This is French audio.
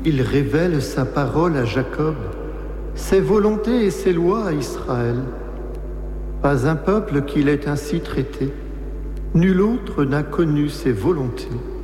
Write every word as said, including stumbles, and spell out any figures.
il révèle sa parole à Jacob, ses volontés et ses lois à Israël. Pas un peuple qui l'ait ainsi traité, nul autre n'a connu ses volontés.